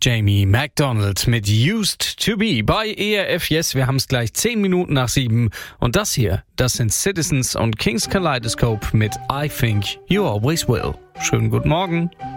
Jamie McDonald mit Used to Be bei ERF Yes. Wir haben es gleich 10 Minuten nach 7. Und das hier, das sind Citizens und King's Kaleidoscope mit I Think You Always Will. Schönen guten Morgen.